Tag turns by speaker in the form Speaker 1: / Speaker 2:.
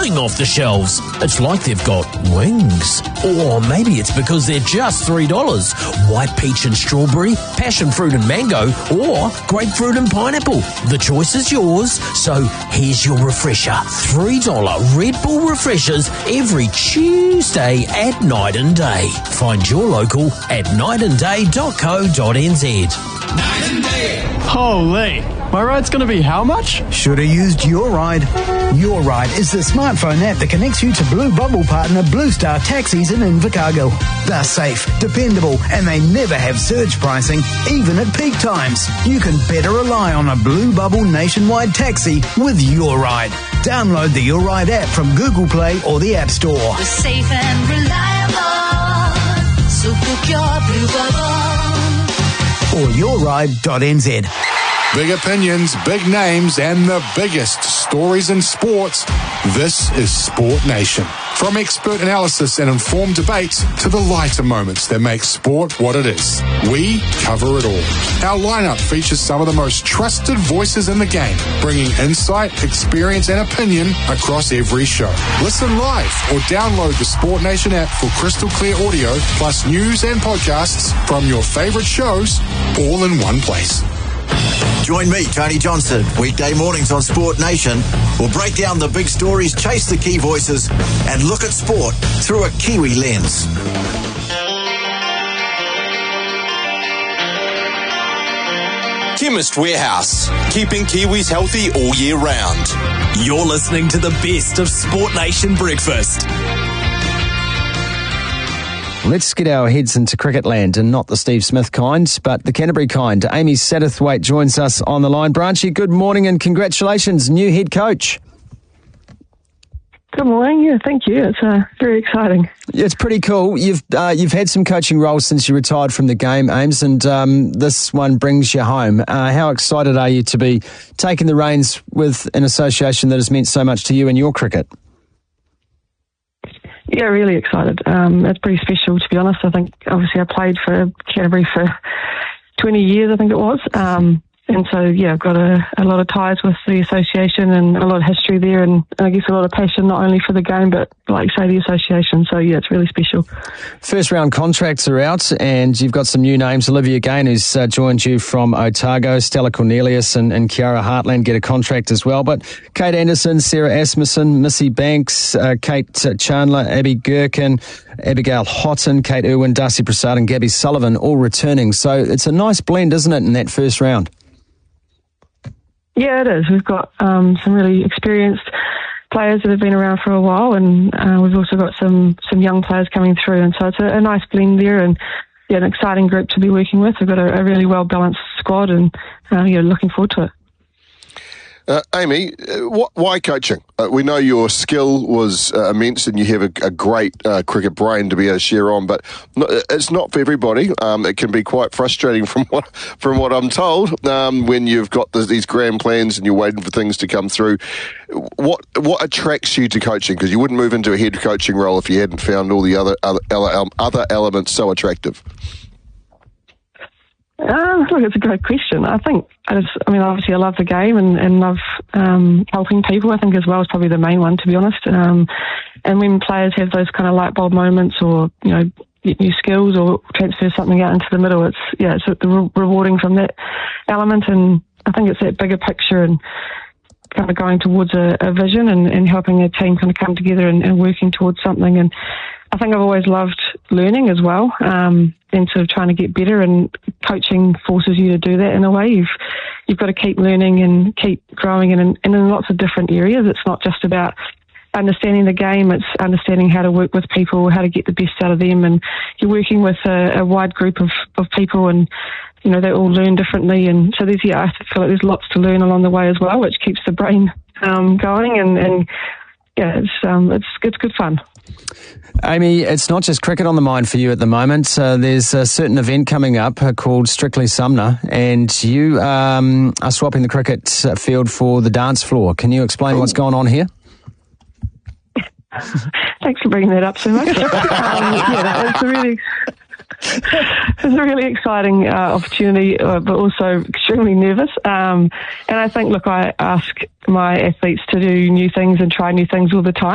Speaker 1: falling off the shelves. It's like they've got wings. Or maybe it's because they're just $3. White peach and strawberry, passion fruit and mango, or grapefruit and pineapple. The choice is yours, so here's your refresher. $3 Red Bull refreshers every Tuesday at Night and Day. Find your local at nightandday.co.nz.
Speaker 2: Night and Day.
Speaker 3: Holy, my ride's going to be how much?
Speaker 4: Should have used Your Ride. Your Ride is the smartphone app that connects you to Blue Bubble partner Blue Star Taxis in Invercargill. They're safe, dependable, and they never have surge pricing, even at peak times. You can better rely on a Blue Bubble nationwide taxi with Your Ride. Download the Your Ride app from Google Play or the App Store.
Speaker 5: We're safe and reliable, so book your Blue Bubble.
Speaker 4: Or yourride.nz.
Speaker 6: Big opinions, big names, and the biggest stories in sports. This is Sport Nation. From expert analysis and informed debates to the lighter moments that make sport what it is, we cover it all. Our lineup features some of the most trusted voices in the game, bringing insight, experience, and opinion across every show. Listen live or download the Sport Nation app for crystal clear audio, plus news and podcasts from your favorite shows, all in one place.
Speaker 7: Join me, Tony Johnson, weekday mornings on Sport Nation. We'll break down the big stories, chase the key voices, and look at sport through a Kiwi lens.
Speaker 8: Chemist Warehouse, keeping Kiwis healthy all year round. You're listening to the best of Sport Nation breakfast.
Speaker 9: Let's get our heads into cricket land, and not the Steve Smith kind, but the Canterbury kind. Amy Satterthwaite joins us on the line. Branchy, good morning and congratulations, new head coach.
Speaker 10: Good morning. Yeah, thank you. It's very exciting.
Speaker 9: It's pretty cool. You've had some coaching roles since you retired from the game, Ames, and this one brings you home. How excited are you to be taking the reins with an association that has meant so much to you and your cricket?
Speaker 10: Yeah, really excited. It's pretty special, to be honest. I think, obviously, I played for Canterbury for 20 years, I think it was. And so, yeah, I've got a lot of ties with the association and a lot of history there, and I guess a lot of passion, not only for the game, but, like you say, the association. So, yeah, it's really special. First round contracts are out, and you've got some new names. Olivia Gain, who's joined you from Otago, Stella Cornelius and Kiara Hartland get a contract as well. But Kate Anderson, Sarah Asmussen, Missy Banks, Kate Chandler, Abby Gherkin, Abigail Houghton, Kate Irwin, Darcy Prasad and Gabby Sullivan all returning. So it's a nice blend, isn't it, in that first round? Yeah, it is. We've got some really experienced players that have been around for a while, and we've also got some young players coming through, and so it's a nice blend there, and yeah, an exciting group to be working with. We've got a really well-balanced squad, and looking forward to it.
Speaker 11: Amy, why coaching? We know your skill was immense, and you have a great cricket brain to be able to share on. But it's not for everybody. It can be quite frustrating, from what I'm told, when you've got these grand plans and you're waiting for things to come through. What attracts you to coaching? Because you wouldn't move into a head coaching role if you hadn't found all the other elements so attractive.
Speaker 10: Look, it's a great question. I think, obviously I love the game and love helping people, I think, as well, is probably the main one, to be honest. And when players have those kind of light bulb moments, or, get new skills or transfer something out into the middle, it's rewarding from that element. And I think it's that bigger picture and kind of going towards a vision and helping a team kind of come together and working towards something. And I think I've always loved learning as well, and sort of trying to get better, and coaching forces you to do that in a way. You've got to keep learning and keep growing, and in lots of different areas. It's not just about understanding the game, it's understanding how to work with people, how to get the best out of them, and you're working with a wide group of people, and they all learn differently, and so I feel like there's lots to learn along the way as well, which keeps the brain going, and it's good fun. Amy, it's not just cricket on the mind for you at the moment. There's a certain event coming up called Strictly Sumner, and you are swapping the cricket field for the dance floor. Can you explain what's going on here? Thanks for bringing that up so much. It's a really exciting opportunity, but also extremely nervous. And I think, I ask my athletes to do new things and try new things all the time.